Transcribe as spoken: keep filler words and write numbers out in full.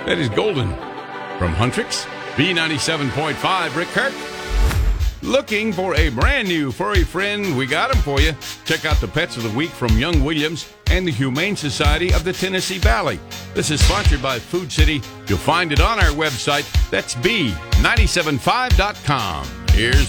That is Golden. From Huntrix, B ninety-seven point five, Rick Kirk. Looking for a brand new furry friend? We got them for you. Check out the Pets of the Week from Young Williams and the Humane Society of the Tennessee Valley. This is sponsored by Food City. You'll find it on our website. That's B nine seven five dot com. Here's